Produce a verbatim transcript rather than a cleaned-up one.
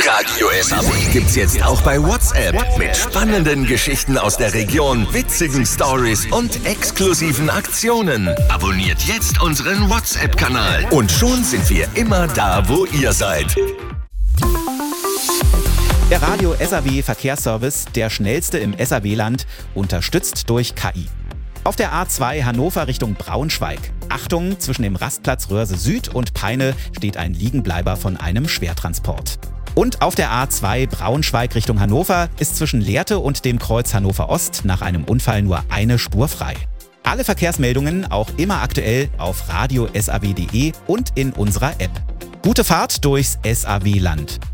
Radio S A W gibt's jetzt auch bei WhatsApp. Mit spannenden Geschichten aus der Region, witzigen Stories und exklusiven Aktionen. Abonniert jetzt unseren WhatsApp-Kanal. Und schon sind wir immer da, wo ihr seid. Der Radio S A W Verkehrsservice, der schnellste im S A W-Land, unterstützt durch K I. Auf der A zwei Hannover Richtung Braunschweig. Achtung, zwischen dem Rastplatz Röhrse Süd und Peine steht ein Liegenbleiber von einem Schwertransport. Und auf der A zwei Braunschweig Richtung Hannover ist zwischen Lehrte und dem Kreuz Hannover Ost nach einem Unfall nur eine Spur frei. Alle Verkehrsmeldungen auch immer aktuell auf radio s a w punkt d e und in unserer App. Gute Fahrt durchs S A W-Land.